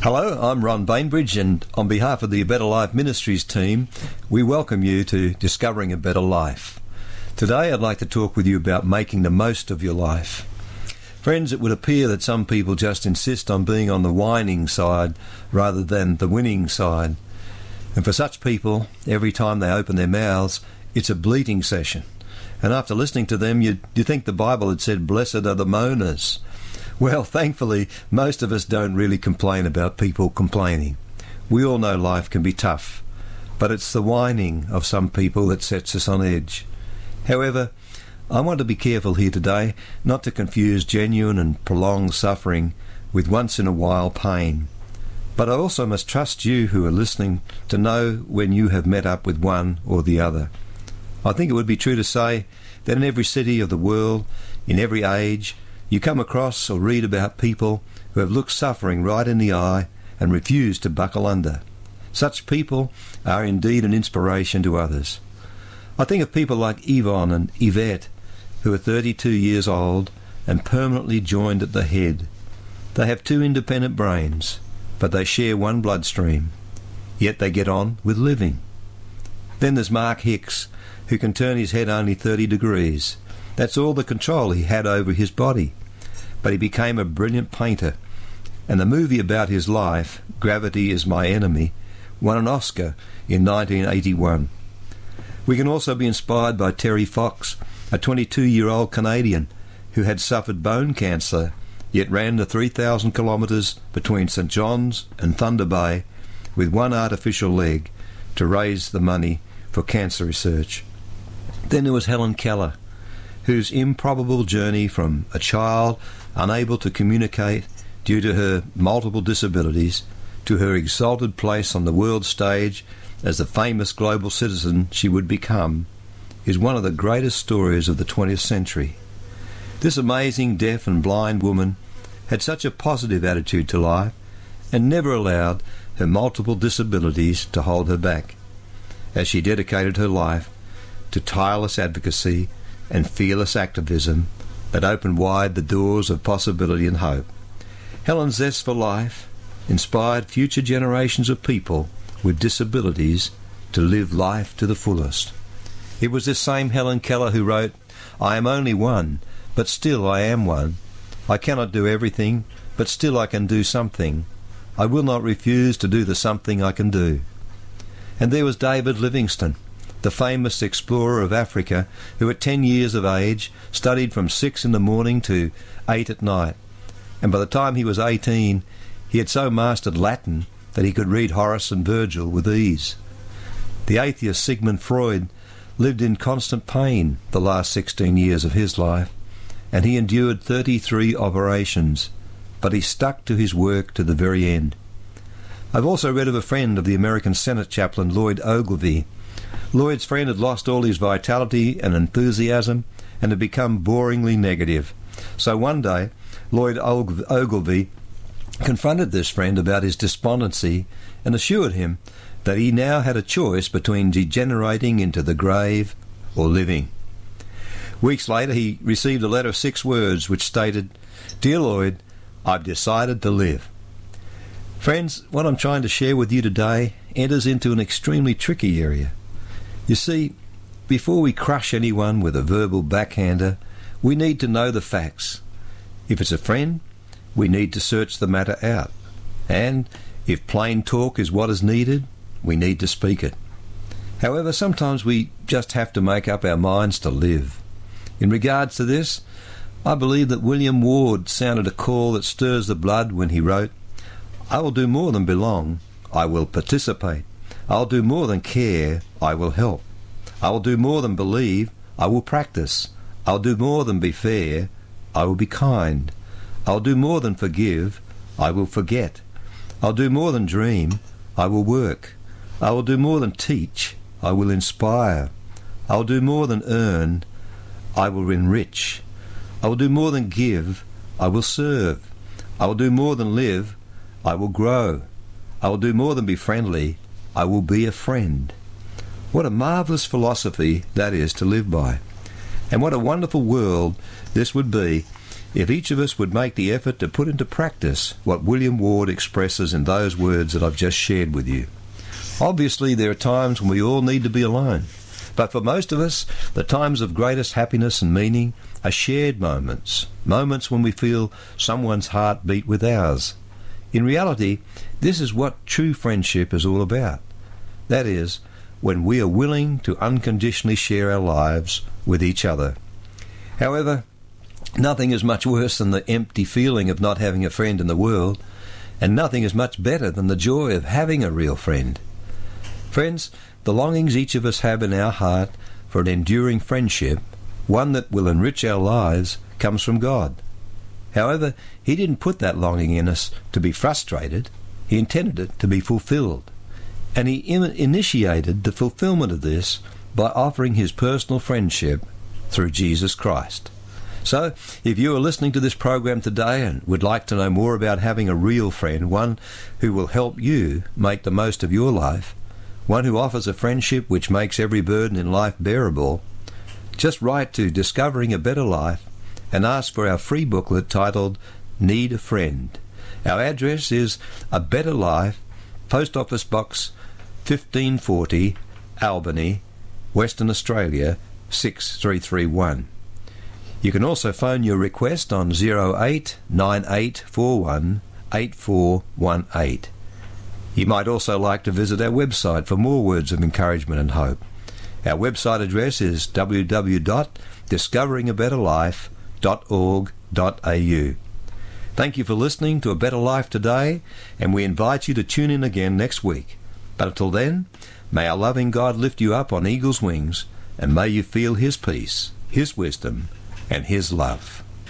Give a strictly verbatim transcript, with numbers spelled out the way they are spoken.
Hello, I'm Ron Bainbridge, and on behalf of the A Better Life Ministries team, we welcome you to Discovering a Better Life. Today I'd like to talk with you about making the most of your life. Friends, it would appear that some people just insist on being on the whining side rather than the winning side. And for such people, every time they open their mouths, it's a bleating session. And after listening to them, you'd, you'd think the Bible had said, "Blessed are the moaners." Well, thankfully, most of us don't really complain about people complaining. We all know life can be tough, but it's the whining of some people that sets us on edge. However, I want to be careful here today not to confuse genuine and prolonged suffering with once-in-a-while pain. But I also must trust you who are listening to know when you have met up with one or the other. I think it would be true to say that in every city of the world, in every age, you come across or read about people who have looked suffering right in the eye and refused to buckle under. Such people are indeed an inspiration to others. I think of people like Yvonne and Yvette, who are thirty-two years old and permanently joined at the head. They have two independent brains, but they share one bloodstream, yet they get on with living. Then there's Mark Hicks, who can turn his head only thirty degrees. That's all the control he had over his body. But he became a brilliant painter, and the movie about his life, Gravity is My Enemy, won an Oscar in nineteen eighty-one. We can also be inspired by Terry Fox, a twenty-two-year-old Canadian who had suffered bone cancer, yet ran the three thousand kilometres between St John's and Thunder Bay with one artificial leg to raise the money for cancer research. Then there was Helen Keller, whose improbable journey from a child unable to communicate due to her multiple disabilities to her exalted place on the world stage as the famous global citizen she would become is one of the greatest stories of the twentieth century. This amazing deaf and blind woman had such a positive attitude to life and never allowed her multiple disabilities to hold her back, as she dedicated her life to tireless advocacy and fearless activism that opened wide the doors of possibility and hope. Helen's zest for life inspired future generations of people with disabilities to live life to the fullest. It was this same Helen Keller who wrote, "I am only one, but still I am one. I cannot do everything, but still I can do something. I will not refuse to do the something I can do." And there was David Livingstone, the famous explorer of Africa, who at ten years of age studied from six in the morning to eight at night. And by the time he was eighteen, he had so mastered Latin that he could read Horace and Virgil with ease. The atheist Sigmund Freud lived in constant pain the last sixteen years of his life, and he endured thirty-three operations, but he stuck to his work to the very end. I've also read of a friend of the American Senate chaplain Lloyd Ogilvie. Lloyd's friend had lost all his vitality and enthusiasm and had become boringly negative. So one day, Lloyd Ogilvie confronted this friend about his despondency and assured him that he now had a choice between degenerating into the grave or living. Weeks later, he received a letter of six words which stated, "Dear Lloyd, I've decided to live." Friends, what I'm trying to share with you today enters into an extremely tricky area. You see, before we crush anyone with a verbal backhander, we need to know the facts. If it's a friend, we need to search the matter out. And if plain talk is what is needed, we need to speak it. However, sometimes we just have to make up our minds to live. In regards to this, I believe that William Ward sounded a call that stirs the blood when he wrote, "I will do more than belong, I will participate. I'll do more than care, I will help. I will do more than believe, I will practice. I'll do more than be fair, I will be kind. I'll do more than forgive, I will forget. I'll do more than dream, I will work. I will do more than teach, I will inspire. I will do more than earn, I will enrich. I will do more than give, I will serve. I will do more than live, I will grow. I will do more than be friendly, I will be a friend." What a marvellous philosophy that is to live by. And what a wonderful world this would be if each of us would make the effort to put into practice what William Ward expresses in those words that I've just shared with you. Obviously, there are times when we all need to be alone, but for most of us, the times of greatest happiness and meaning are shared moments, moments when we feel someone's heart beat with ours. In reality, this is what true friendship is all about. That is, when we are willing to unconditionally share our lives with each other. However, nothing is much worse than the empty feeling of not having a friend in the world, and nothing is much better than the joy of having a real friend. Friends, the longings each of us have in our heart for an enduring friendship, one that will enrich our lives, comes from God. However, He didn't put that longing in us to be frustrated. He intended it to be fulfilled. And He in- initiated the fulfillment of this by offering His personal friendship through Jesus Christ. So, if you are listening to this program today and would like to know more about having a real friend, one who will help you make the most of your life, one who offers a friendship which makes every burden in life bearable, just write to Discovering a Better Life and ask for our free booklet titled Need a Friend. Our address is A Better Life, Post Office Box fifteen forty, Albany, Western Australia, six three three one. You can also phone your request on zero eight nine eight four one eight four one eight. You might also like to visit our website for more words of encouragement and hope. Our website address is w w w dot discovering a better life dot org dot a u. Thank you for listening to A Better Life today, and we invite you to tune in again next week. But until then, may our loving God lift you up on eagle's wings, and may you feel His peace, His wisdom, and His love.